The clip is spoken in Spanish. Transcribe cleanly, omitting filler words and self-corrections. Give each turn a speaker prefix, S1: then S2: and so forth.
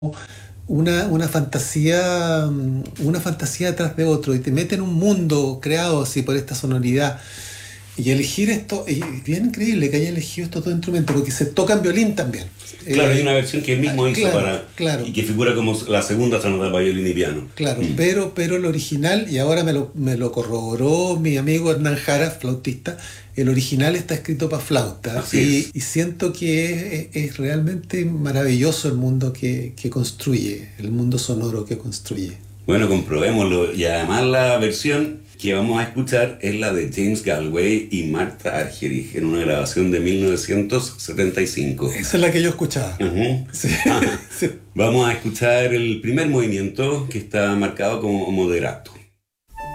S1: una fantasía tras de otro, y te mete en un mundo creado así por esta sonoridad. Y elegir esto, y es bien increíble que haya elegido estos dos instrumentos, porque se tocan violín también.
S2: Claro, hay una versión que él mismo hizo
S1: Claro,
S2: para
S1: claro,
S2: y que figura como la segunda sonata para violín y piano.
S1: claro,
S2: Mm.
S1: pero el original, y ahora me lo corroboró mi amigo Hernán Jara, flautista, el original está escrito para flauta,
S2: Así es.
S1: y siento que es realmente maravilloso el mundo que construye, el mundo sonoro que construye.
S2: Bueno, comprobémoslo. Y además la versión que vamos a escuchar es la de James Galway y Martha Argerich en una grabación de 1975.
S1: Esa es la que yo escuchaba.
S2: Ujú.
S1: Sí,
S2: Ah,
S1: sí.
S2: vamos a escuchar el primer movimiento que está marcado como moderato.